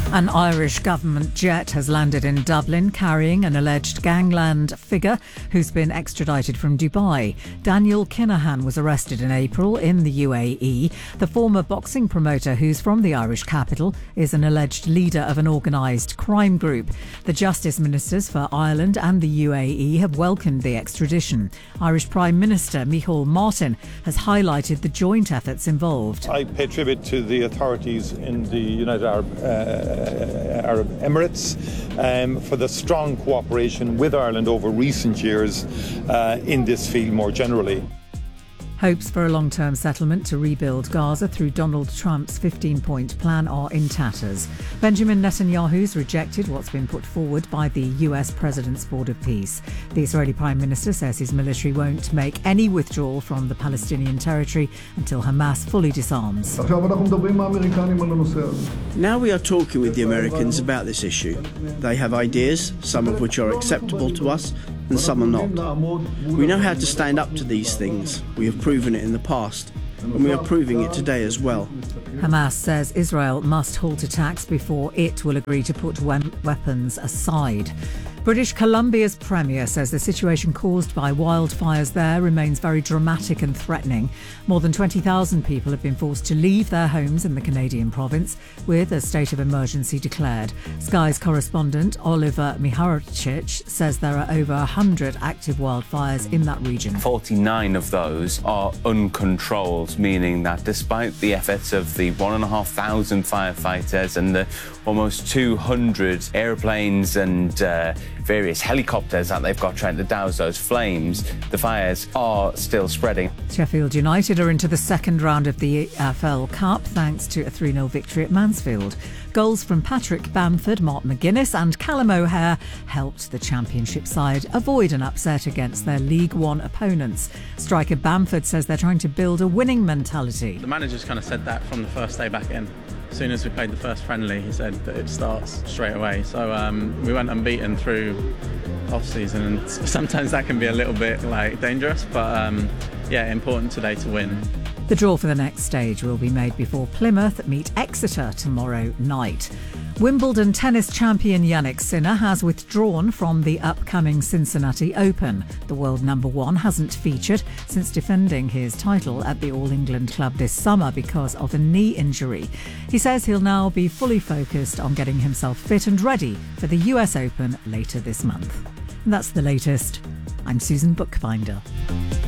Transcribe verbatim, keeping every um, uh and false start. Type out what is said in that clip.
An Irish government jet has landed in Dublin carrying an alleged gangland figure who's been extradited from Dubai. Daniel Kinahan was arrested in April in the U A E. The former boxing promoter, who's from the Irish capital, is an alleged leader of an organised crime group. The Justice Ministers for Ireland and the U A E have welcomed the extradition. Irish Prime Minister Micheál Martin has highlighted the joint efforts involved. I pay tribute to the authorities in the United Arab uh, Arab Emirates um, for the strong cooperation with Ireland over recent years uh, in this field more generally. Hopes for a long-term settlement to rebuild Gaza through Donald Trump's fifteen-point plan are in tatters. Benjamin Netanyahu's rejected what's been put forward by the U S President's Board of Peace. The Israeli Prime Minister says his military won't make any withdrawal from the Palestinian territory until Hamas fully disarms. Now we are talking with the Americans about this issue. They have ideas, some of which are acceptable to us, and some are not. We know how to stand up to these things. We have proven it in the past, and we are proving it today as well. Hamas says Israel must halt attacks before it will agree to put weapons aside. British Columbia's Premier says the situation caused by wildfires there remains very dramatic and threatening. More than twenty thousand people have been forced to leave their homes in the Canadian province, with a state of emergency declared. Sky's correspondent Oliver Mihaljevic says there are over one hundred active wildfires in that region. forty-nine of those are uncontrolled, meaning that despite the efforts of the one thousand five hundred firefighters and the almost two hundred airplanes and uh, various helicopters that they've got trying to douse those flames, the fires are still spreading. Sheffield United are into the second round of the E F L Cup thanks to a three nil victory at Mansfield. Goals from Patrick Bamford, Mark McGuinness and Callum O'Hare helped the Championship side avoid an upset against their League One opponents. Striker Bamford says they're trying to build a winning mentality. The manager's kind of said that from the first day back in. As soon as we played the first friendly, he said that it starts straight away. So um, we went unbeaten through off-season, and sometimes that can be a little bit like dangerous, but um, yeah, important today to win. The draw for the next stage will be made before Plymouth meet Exeter tomorrow night. Wimbledon tennis champion Jannik Sinner has withdrawn from the upcoming Cincinnati Open. The world number one hasn't featured since defending his title at the All England Club this summer because of a knee injury. He says he'll now be fully focused on getting himself fit and ready for the U S Open later this month. And that's the latest. I'm Susan Bookbinder.